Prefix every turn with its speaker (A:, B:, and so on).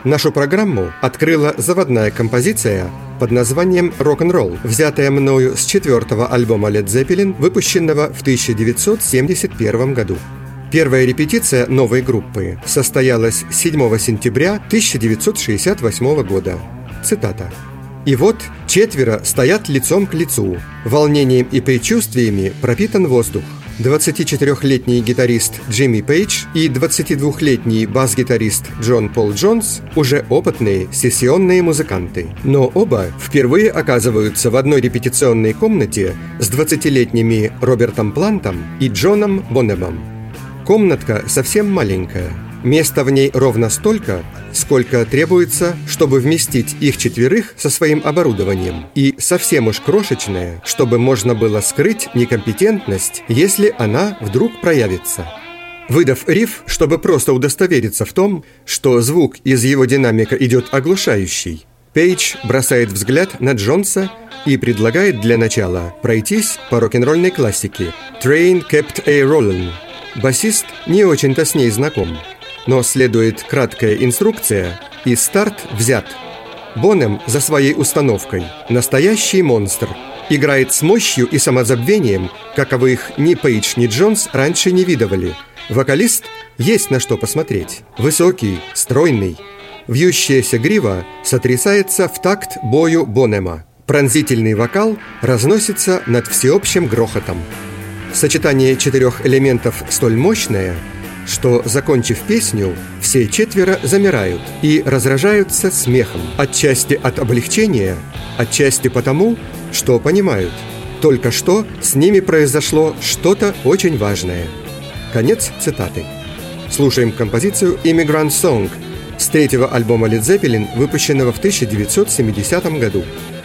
A: Нашу программу открыла заводная композиция под названием «Рок-н-ролл», взятая мною с 4-го альбома Led Zeppelin, выпущенного в 1971 году. Первая репетиция новой группы состоялась 7 сентября 1968 года. Цитата. «И вот 4 стоят лицом к лицу. Волнением и предчувствиями пропитан воздух. 24-летний гитарист Джимми Пейдж и 22-летний бас-гитарист Джон Пол Джонс уже опытные сессионные музыканты. Но оба впервые оказываются в одной репетиционной комнате с 20-летними Робертом Плантом и Джоном Бонемом. Комнатка совсем маленькая. Места в ней ровно столько, сколько требуется, чтобы вместить их 4 со своим оборудованием, и совсем уж крошечная, чтобы можно было скрыть некомпетентность, если она вдруг проявится». Выдав риф, чтобы просто удостовериться в том, что звук из его динамика идет оглушающий, Пейдж бросает взгляд на Джонса и предлагает для начала пройтись по рок-н-ролльной классике «Train kept a-rollin'». Басист не очень-то с ней знаком, но следует краткая инструкция, и старт взят. Бонем за своей установкой настоящий монстр. Играет с мощью и самозабвением, каковых ни Пейдж, ни Джонс раньше не видывали. Вокалист есть на что посмотреть. Высокий, стройный. Вьющаяся грива сотрясается в такт бою Бонема. Пронзительный вокал разносится над всеобщим грохотом. Сочетание 4 элементов столь мощное, что, закончив песню, все 4 замирают и разражаются смехом, отчасти от облегчения, отчасти потому, что понимают, только что с ними произошло что-то очень важное. Конец цитаты. Слушаем композицию «Immigrant Song» с 3-го альбома Led Zeppelin, выпущенного в 1970 году.